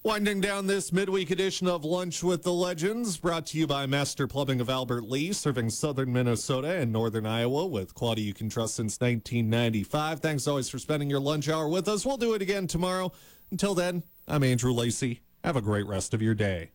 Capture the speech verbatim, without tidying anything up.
Winding down this midweek edition of Lunch with the Legends, brought to you by Master Plumbing of Albert Lee, serving southern Minnesota and northern Iowa with quality you can trust since nineteen ninety-five. Thanks always for spending your lunch hour with us. We'll do it again tomorrow. Until then, I'm Andrew Lacey. Have a great rest of your day.